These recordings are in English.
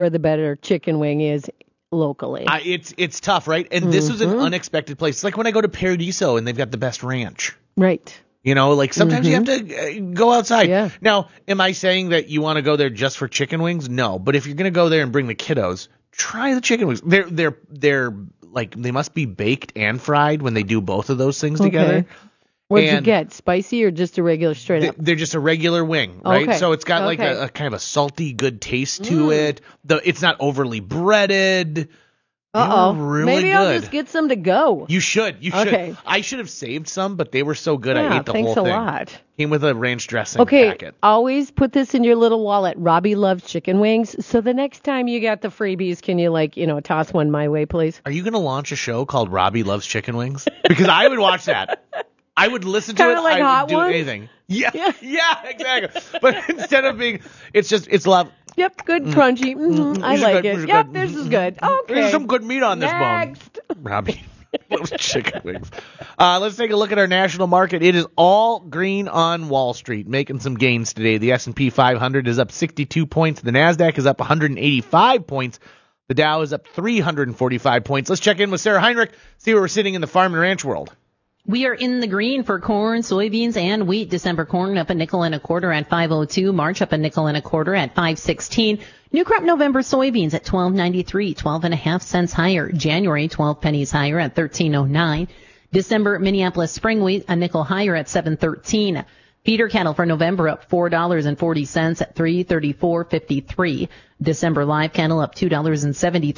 where the better chicken wing is locally. It's tough, right? And this was an unexpected place. It's like when I go to Paradiso and they've got the best ranch. Right. You know, like sometimes you have to go outside. Yeah. Now, am I saying that you want to go there just for chicken wings? No. But if you're going to go there and bring the kiddos, try the chicken wings. They're like, they must be baked and fried when they do both of those things together. What'd you get? Spicy or just a regular straight up? They're just a regular wing, right? Okay. So it's got like a kind of a salty, good taste to it. It's not overly breaded. Really Maybe good. I'll just get some to go. You should. Okay. I should have saved some, but they were so good. Yeah, I ate the whole thing. thanks a lot. Came with a ranch dressing packet. Always put this in your little wallet. Robbie loves chicken wings. So the next time you got the freebies, can you toss one my way, please? Are you going to launch a show called Robbie Loves Chicken Wings? Because I would watch that. I would listen to it. Like I Hot would do Ones? anything. Yeah, exactly. But instead of being, it's love. Yep, good, crunchy. I like it. Yep, this is good. Okay. There's some good meat on this Next. bone. Robbie loves chicken wings. Let's take a look at our national market. It is all green on Wall Street, making some gains today. The S&P 500 is up 62 points. The NASDAQ is up 185 points. The Dow is up 345 points. Let's check in with Sarah Heinrich, see where we're sitting in the farm and ranch world. We are in the green for corn, soybeans, and wheat. December corn up $0.0525 at 5.02. March up $0.0525 at 5.16. New crop November soybeans at 12.93, 12.5 cents higher. January 12 pennies higher at 13.09. December Minneapolis spring wheat a nickel higher at 7.13. Feeder cattle for November up $4.40 at 334.53. December live cattle up $2.73,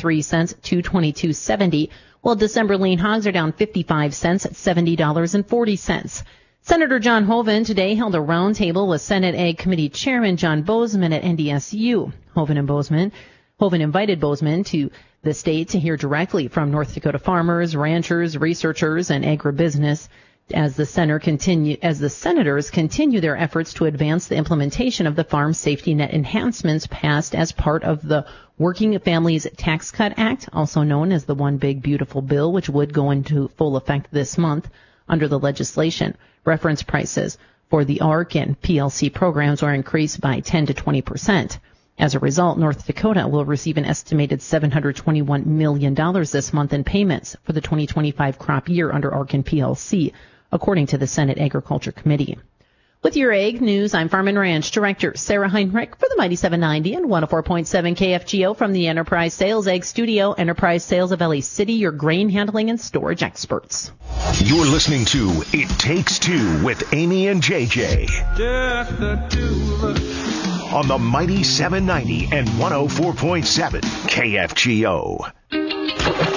222.70. While December lean hogs are down 55 cents at $70.40. Senator John Hoeven today held a roundtable with Senate Ag Committee Chairman John Bozeman at NDSU. Hoeven invited Bozeman to the state to hear directly from North Dakota farmers, ranchers, researchers, and agribusiness as the senators continue their efforts to advance the implementation of the Farm Safety Net enhancements passed as part of the Working Families Tax Cut Act, also known as the One Big Beautiful Bill, which would go into full effect this month. Under the legislation, reference prices for the ARC and PLC programs are increased by 10 to 20%. As a result, North Dakota will receive an estimated $721 million this month in payments for the 2025 crop year under ARC and PLC, according to the Senate Agriculture Committee. With your Ag News, I'm Farm and Ranch Director Sarah Heinrich for the Mighty 790 and 104.7 KFGO from the Enterprise Sales Ag Studio. Enterprise Sales of LA City, your grain handling and storage experts. You're listening to It Takes Two with Amy and JJ. Just the two of us. On the Mighty 790 and 104.7 KFGO.